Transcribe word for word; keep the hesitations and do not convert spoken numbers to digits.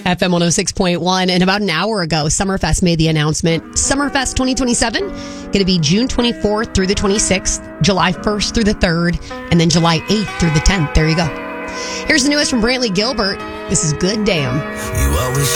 F M one oh six point one. And about an hour ago, Summerfest made the announcement. Summerfest twenty twenty-seven, going to be June twenty-fourth through the twenty-sixth, July first through the third, and then July eighth through the tenth. There you go. Here's the newest from Brantley Gilbert. This is Good Damn. You always